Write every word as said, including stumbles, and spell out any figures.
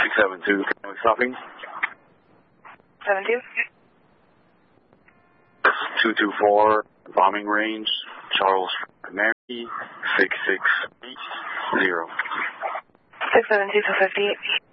seven two, stopping. seven two? two two four, bombing range, Charles Mary, six six eight zero. six seven two for fifty-eight.